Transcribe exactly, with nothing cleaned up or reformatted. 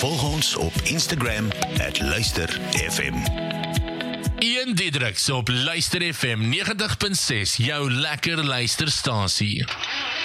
volg ons op Instagram at Luister F M. Ian Diedriks op Luister F M negentig punt ses, jou lekker luisterstasie.